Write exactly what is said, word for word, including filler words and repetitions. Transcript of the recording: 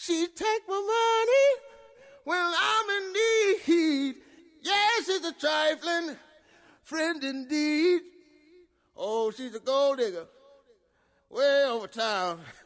She take my money when I'm in need. Yes, she's a trifling friend indeed. Oh, she's a gold digger way over town.